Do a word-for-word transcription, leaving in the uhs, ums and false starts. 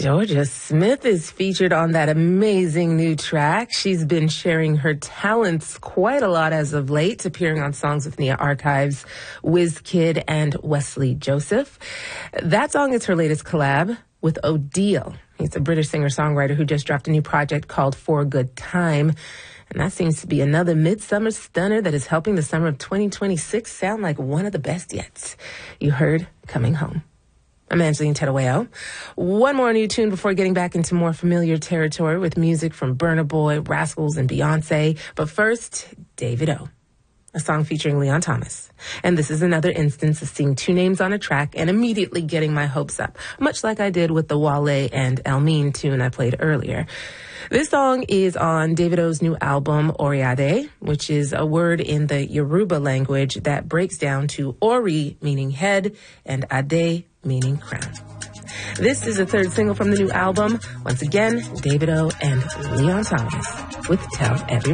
Jorja Smith is featured on that amazing new track. She's been sharing her talents quite a lot as of late, appearing on Songs with Nia Archives, Wizkid, and Wesley Joseph. That song is her latest collab with Odile. He's a British singer-songwriter who just dropped a new project called For a Good Time. And that seems to be another midsummer stunner that is helping the summer of twenty twenty-six sound like one of the best yet. You heard Coming Home. I'm Angeline Tedaweo. One more new tune before getting back into more familiar territory with music from Burna Boy, Rascals, and Beyonce. But first, David O, a song featuring Leon Thomas. And this is another instance of seeing two names on a track and immediately getting my hopes up, much like I did with the Wale and Elmine tune I played earlier. This song is on Davido's new album, Oriade, which is a word in the Yoruba language that breaks down to Ori, meaning head, and Ade, meaning crown. This is the third single from the new album. Once again, Davido and Leon Thomas with Tell Everybody.